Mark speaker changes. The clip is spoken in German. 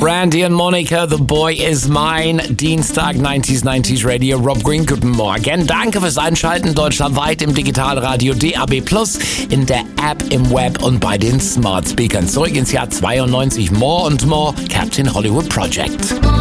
Speaker 1: Brandy und Monica, The Boy Is Mine. Dienstag, 90s Radio. Rob Green, guten Morgen. Danke fürs Einschalten. Deutschlandweit im Digitalradio DAB+, in der App, im Web und bei den Smart Speakern. Zurück ins Jahr 92. More and More, Captain Hollywood Project.